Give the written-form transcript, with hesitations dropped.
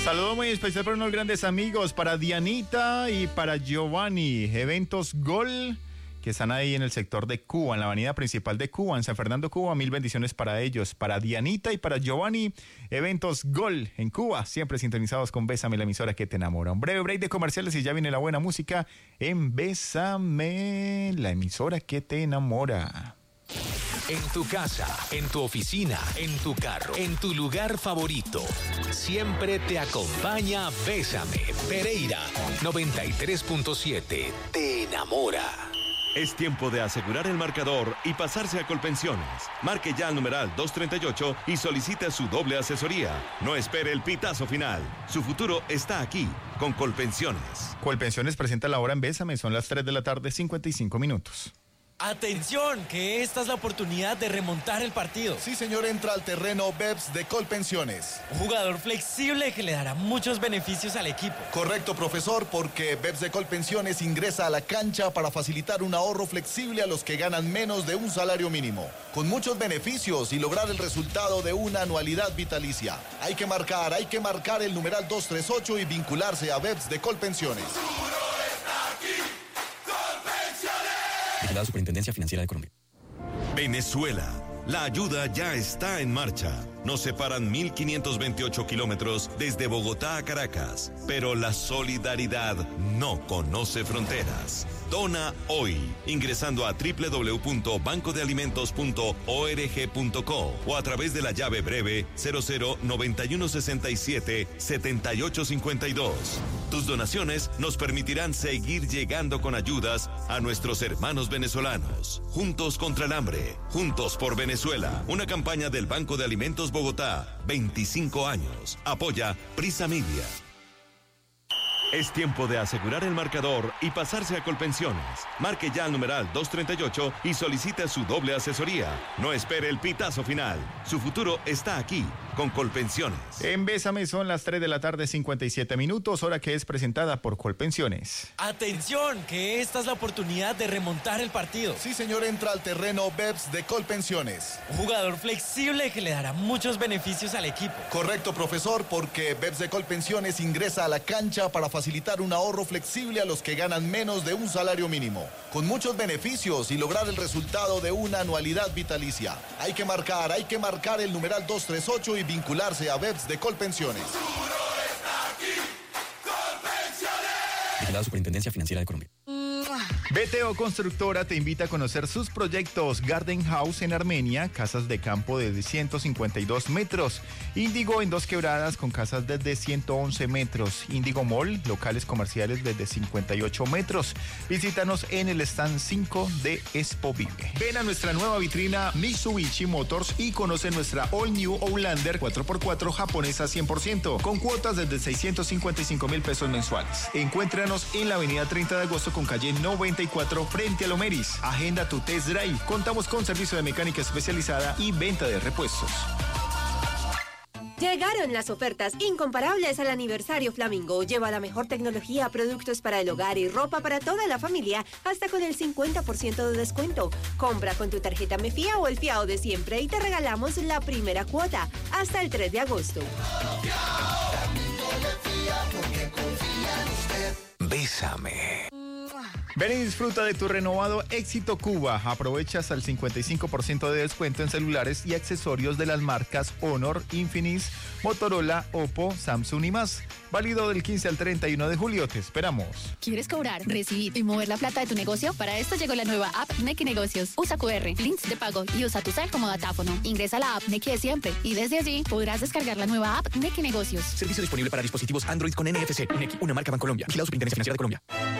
Saludo muy especial para unos grandes amigos, para Dianita y para Giovanni. Eventos Gol, que están ahí en el sector de Cuba, en la avenida principal de Cuba, en San Fernando, Cuba. 1000 bendiciones para ellos, para Dianita y para Giovanni. Eventos Gol en Cuba, siempre sintonizados con Bésame, la emisora que te enamora. Un breve break de comerciales y ya viene la buena música en Bésame, la emisora que te enamora. En tu casa, en tu oficina, en tu carro, en tu lugar favorito. Siempre te acompaña Bésame. Pereira 93.7. Te enamora. Es tiempo de asegurar el marcador y pasarse a Colpensiones. Marque ya al numeral 238 y solicite su doble asesoría. No espere el pitazo final. Su futuro está aquí, con Colpensiones. Colpensiones presenta la hora en Bésame, son las 3 de la tarde, 55 minutos. ¡Atención! Que esta es la oportunidad de remontar el partido. Sí, señor, entra al terreno BEPS de Colpensiones. Un jugador flexible que le dará muchos beneficios al equipo. Correcto, profesor, porque BEPS de Colpensiones ingresa a la cancha para facilitar un ahorro flexible a los que ganan menos de un salario mínimo, con muchos beneficios y lograr el resultado de una anualidad vitalicia. Hay que marcar el numeral 238 y vincularse a BEPS de Colpensiones. La Superintendencia Financiera de Colombia. Venezuela. La ayuda ya está en marcha. Nos separan 1.528 kilómetros desde Bogotá a Caracas, pero la solidaridad no conoce fronteras. Dona hoy, ingresando a www.bancodealimentos.org.co o a través de la llave breve 0091677852. Tus donaciones nos permitirán seguir llegando con ayudas a nuestros hermanos venezolanos. Juntos contra el hambre, juntos por Venezuela. Una campaña del Banco de Alimentos Bogotá, 25 años. Apoya Prisa Media. Es tiempo de asegurar el marcador y pasarse a Colpensiones. Marque ya al numeral 238 y solicite su doble asesoría. No espere el pitazo final. Su futuro está aquí, con Colpensiones. En Bésame son las 3 de la tarde, 57 minutos, hora que es presentada por Colpensiones. ¡Atención! Que esta es la oportunidad de remontar el partido. Sí, señor, entra al terreno BEPS de Colpensiones. Un jugador flexible que le dará muchos beneficios al equipo. Correcto, profesor, porque BEPS de Colpensiones ingresa a la cancha para facilitar un ahorro flexible a los que ganan menos de un salario mínimo, con muchos beneficios y lograr el resultado de una anualidad vitalicia. Hay que marcar el numeral 238 y vincularse a BEPS de Colpensiones. La Superintendencia Financiera de Colombia. BTO Constructora te invita a conocer sus proyectos Garden House en Armenia, casas de campo de 152 metros, Índigo en Dos Quebradas con casas desde 111 metros, Índigo Mall, locales comerciales desde 58 metros. Visítanos en el stand 5 de Expo Vive. Ven a nuestra nueva vitrina Mitsubishi Motors y conoce nuestra All New Outlander 4x4 japonesa 100%, con cuotas desde 655,000 pesos mensuales. Encuéntranos en la avenida 30 de agosto con calle 94 frente a Lomeris. Agenda tu test drive. Contamos con servicio de mecánica especializada y venta de repuestos. Llegaron las ofertas incomparables al aniversario Flamingo. Lleva la mejor tecnología, productos para el hogar y ropa para toda la familia, hasta con el 50% de descuento. Compra con tu tarjeta MEFIA o el fiado de siempre y te regalamos la primera cuota hasta el 3 de agosto. Bésame. Ven y disfruta de tu renovado Éxito Cuba. Aprovecha hasta el 55% de descuento en celulares y accesorios de las marcas Honor, Infinix, Motorola, Oppo, Samsung y más. Válido del 15 al 31 de julio. Te esperamos. ¿Quieres cobrar, recibir y mover la plata de tu negocio? Para esto llegó la nueva app Nequi Negocios. Usa QR, links de pago y usa tu cel como datáfono. Ingresa a la app Nequi de siempre y desde allí podrás descargar la nueva app Nequi Negocios. Servicio disponible para dispositivos Android con NFC. Nequi, una marca Bancolombia. Vigilado Superintendencia Financiera de Colombia.